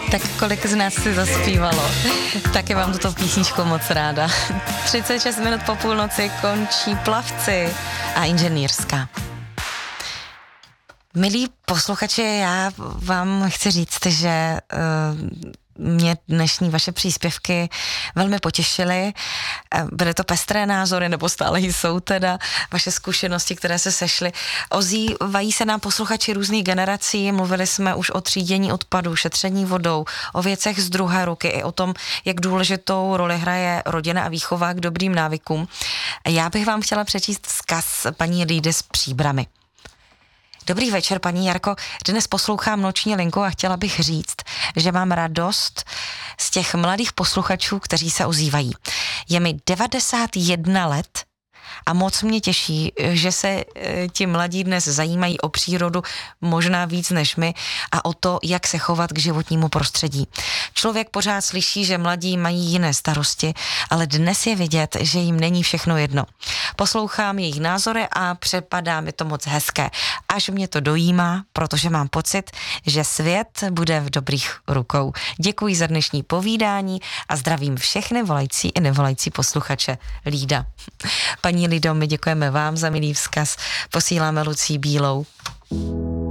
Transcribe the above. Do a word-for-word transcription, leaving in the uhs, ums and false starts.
Tak kolik z nás si zaspívalo? Taky mám tuto písničku moc ráda. třicet šest minut po půlnoci končí Plavci a Inženýrská. Milí posluchači, já vám chci říct, že uh, mě dnešní vaše příspěvky velmi potěšily. Byly to pestré názory, nebo stále jsou teda vaše zkušenosti, které se sešly. Ozývají se nám posluchači různých generací, mluvili jsme už o třídění odpadu, šetření vodou, o věcech z druhé ruky i o tom, jak důležitou roli hraje rodina a výchova k dobrým návykům. Já bych vám chtěla přečíst vzkaz paní Lídy z Příbrami. Dobrý večer, paní Jarko. Dnes poslouchám Noční linku a chtěla bych říct, že mám radost z těch mladých posluchačů, kteří se ozývají. Je mi devadesát jedna let a moc mě těší, že se e, ti mladí dnes zajímají o přírodu možná víc než my a o to, jak se chovat k životnímu prostředí. Člověk pořád slyší, že mladí mají jiné starosti, ale dnes je vidět, že jim není všechno jedno. Poslouchám jejich názory a přepadá mi to moc hezké. Až mě to dojímá, protože mám pocit, že svět bude v dobrých rukou. Děkuji za dnešní povídání a zdravím všechny volající i nevolající posluchače. Lída. Paní Lido, my děkujeme vám za milý vzkaz. Posíláme Lucii Bílou.